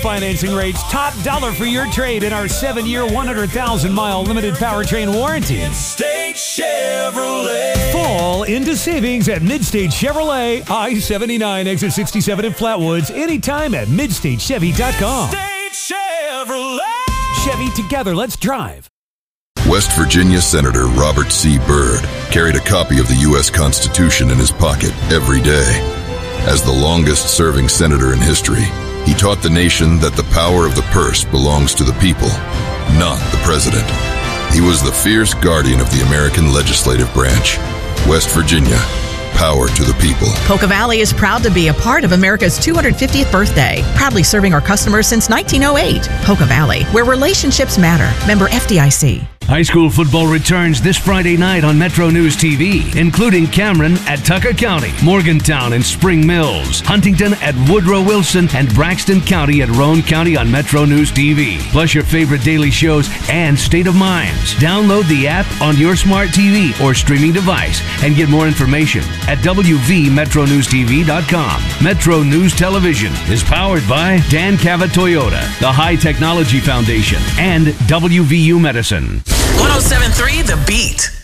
financing rates, top dollar for your trade in our 7-year, 100,000-mile limited powertrain warranty. Midstate Chevrolet. Fall into savings at Midstate Chevrolet, I-79, exit 67 in Flatwoods. Anytime at MidstateChevy.com. Midstate Chevrolet. Chevy, together, let's drive. West Virginia Senator Robert C. Byrd carried a copy of the U.S. Constitution in his pocket every day. As the longest-serving senator in history, he taught the nation that the power of the purse belongs to the people, not the president. He was the fierce guardian of the American legislative branch. West Virginia, power to the people. Polka Valley is proud to be a part of America's 250th birthday, proudly serving our customers since 1908. Polka Valley, where relationships matter. Member FDIC. High school football returns this Friday night on Metro News TV, including Cameron at Tucka County, Morgantown and Spring Mills, Huntington at Woodrow Wilson, and Braxton County at Roane County on Metro News TV. Plus your favorite daily shows and State of Minds. Download the app on your smart TV or streaming device and get more information at WVMetroNewsTV.com. Metro News Television is powered by Dan Cava Toyota, the High Technology Foundation, and WVU Medicine. 107.3 The Beat.